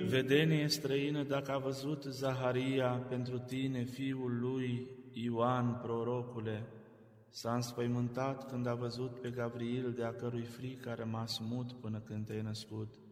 vedenie străină dacă a văzut Zaharia pentru tine, fiul lui Ioan, prorocule. S-a înspăimântat când a văzut pe Gavril, de-a cărui frică a rămas mut până când te-ai născut.